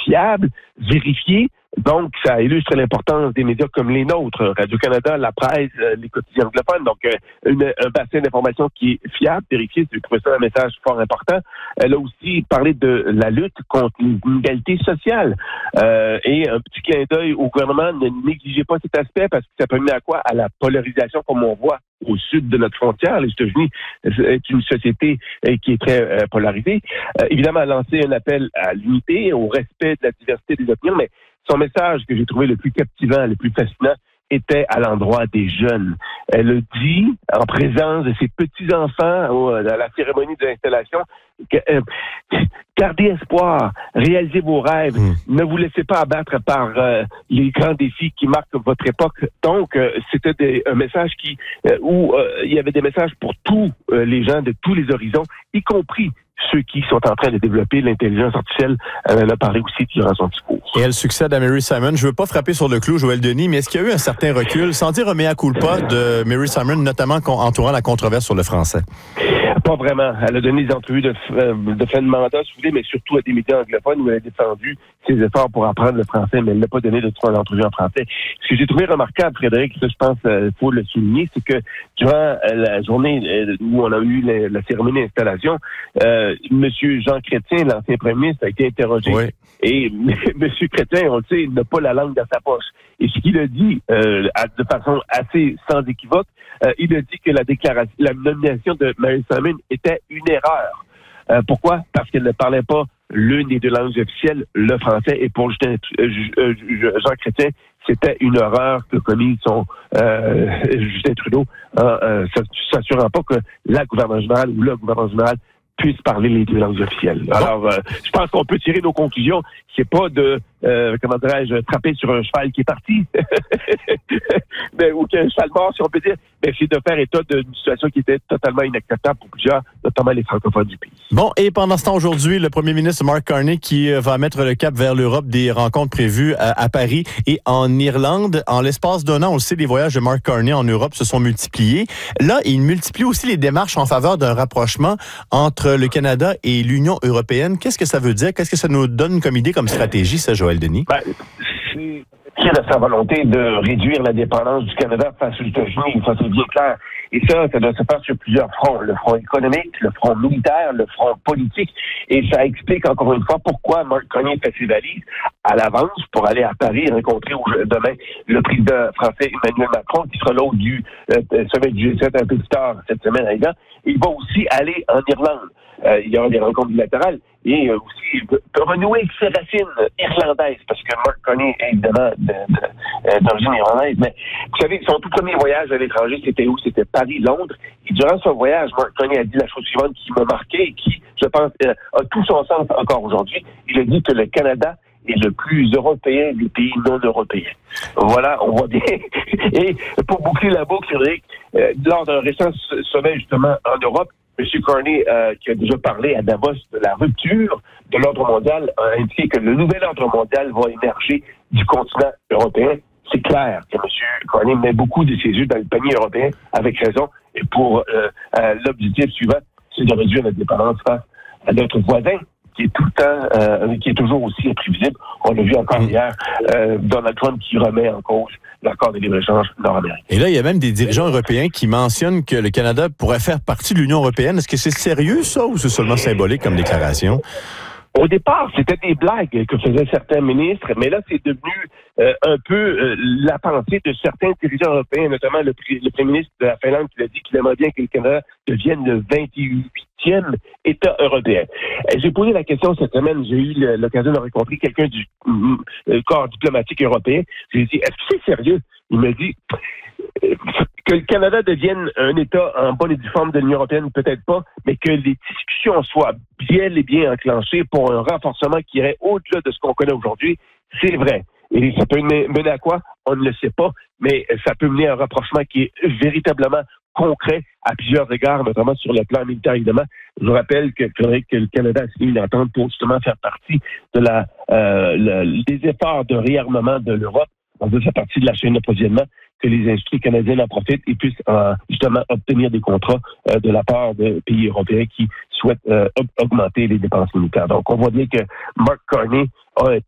fiables, vérifiés. Donc, ça illustre l'importance des médias comme les nôtres, Radio-Canada, la presse, les quotidiens anglophones. Donc, un bassin d'information qui est fiable, vérifié. Je trouvais ça un message fort important. Elle a aussi parlé de la lutte contre l'inégalité sociale. Et un petit clin d'œil au gouvernement, ne négligez pas cet aspect parce que ça peut mener à quoi? À la polarisation, comme on voit au sud de notre frontière. Les États-Unis est une société qui est très polarisée. Évidemment, lancer un appel à l'unité, au respect de la diversité des opinions, mais son message que j'ai trouvé le plus captivant, le plus fascinant, était à l'endroit des jeunes. Elle a dit, en présence de ses petits-enfants à la cérémonie de l'installation, gardez espoir, réalisez vos rêves, ne vous laissez pas abattre par les grands défis qui marquent votre époque. Donc, c'était un message où il y avait des messages pour tous les gens de tous les horizons, y compris ceux qui sont en train de développer l'intelligence artificielle. Elle en a parlé aussi durant son discours. Et elle succède à Mary Simon. Je veux pas frapper sur le clou, Joël Denis, mais est-ce qu'il y a eu un certain recul, sans dire un mea culpa, de Mary Simon, notamment entourant la controverse sur le français? Pas vraiment. Elle a donné des entrevues de fin de mandat, si vous voulez, mais surtout à des médias anglophones où elle a défendu ses efforts pour apprendre le français, mais elle n'a pas donné de toute entrevue en français. Ce que j'ai trouvé remarquable, Frédéric, ça, je pense faut le souligner, c'est que durant la journée où on a eu la cérémonie d'installation, Monsieur Jean Chrétien, l'ancien premier ministre, a été interrogé. Oui. Et Monsieur Chrétien, on le sait, il n'a pas la langue dans sa poche. Et ce qu'il a dit, de façon assez sans équivoque, il a dit que la nomination de Mary Simon était une erreur. Pourquoi? Parce qu'elle ne parlait pas l'une des deux langues officielles, le français. Et pour Jean Chrétien, c'était une erreur que commis Justin Trudeau en s'assurant pas que la gouverneure générale ou le gouverneur général puisse parler les deux langues officielles. Alors, je pense qu'on peut tirer nos conclusions. C'est pas de, frapper sur un cheval qui est parti, ou qu'un cheval mort, si on peut dire, mais c'est de faire état d'une situation qui était totalement inacceptable pour plusieurs, notamment les francophones du pays. Bon, et pendant ce temps, aujourd'hui, le premier ministre Mark Carney qui va mettre le cap vers l'Europe, des rencontres prévues à Paris et en Irlande. En l'espace d'un an, on le sait, les voyages de Mark Carney en Europe se sont multipliés. Là, il multiplie aussi les démarches en faveur d'un rapprochement entre le Canada et l'Union européenne. Qu'est-ce que ça veut dire? Qu'est-ce que ça nous donne comme idée, comme stratégie, ça, Joël Denis? C'est de sa volonté de réduire la dépendance du Canada face aux États-Unis, ça c'est bien clair. Et ça doit se faire sur plusieurs fronts. Le front économique, le front militaire, le front politique. Et ça explique encore une fois pourquoi Mark Carney fait ses valises à l'avance pour aller à Paris et rencontrer demain le président français Emmanuel Macron, qui sera l'hôte du sommet du G7 un peu plus tard cette semaine à Lyon. Il va aussi aller en Irlande. Il y aura des rencontres bilatérales et aussi il peut renouer avec ses racines irlandaises parce que Mark Carney est évidemment d'origine irlandaise. Mais vous savez, son tout premier voyage à l'étranger, c'était où? C'était Paris-Londres. Et durant son voyage, Mark Carney a dit la chose suivante qui m'a marqué et qui, je pense, a tout son sens encore aujourd'hui. Il a dit que le Canada est le plus européen des pays non européens. Voilà, on voit bien. Et pour boucler la boucle, Frédéric, lors d'un récent sommet justement en Europe, M. Carney, qui a déjà parlé à Davos de la rupture de l'ordre mondial, a indiqué que le nouvel ordre mondial va émerger du continent européen. C'est clair que M. Carney met beaucoup de ses yeux dans le panier européen, avec raison, et pour l'objectif suivant, c'est de réduire notre dépendance face à notre voisin, qui est tout le temps, qui est toujours aussi imprévisible. On l'a vu encore hier, Donald Trump qui remet en cause l'accord de libre-échange nord-américain. Et là, il y a même des dirigeants européens qui mentionnent que le Canada pourrait faire partie de l'Union européenne. Est-ce que c'est sérieux, ça, ou c'est seulement symbolique comme déclaration? Au départ, c'était des blagues que faisaient certains ministres, mais là, c'est devenu un peu la pensée de certains dirigeants européens, notamment le premier ministre de la Finlande qui a dit qu'il aimerait bien que le Canada devienne le 28e État européen. J'ai posé la question cette semaine, j'ai eu l'occasion de rencontrer quelqu'un du corps diplomatique européen. J'ai dit, est-ce que c'est sérieux? Il m'a dit que le Canada devienne un État en bonne et due forme de l'Union européenne, peut-être pas, mais que les discussions soient bien enclenchées pour un renforcement qui irait au-delà de ce qu'on connaît aujourd'hui, c'est vrai. Et ça peut mener à quoi? On ne le sait pas, mais ça peut mener à un rapprochement qui est véritablement concret à plusieurs égards, notamment sur le plan militaire, évidemment. Je vous rappelle que le Canada a signé une entente pour justement faire partie de des efforts de réarmement de l'Europe. On veut faire partie de la chaîne d'approvisionnement, que les industries canadiennes en profitent et puissent justement obtenir des contrats de la part de pays européens qui souhaitent augmenter les dépenses militaires. Donc, on voit bien que Mark Carney a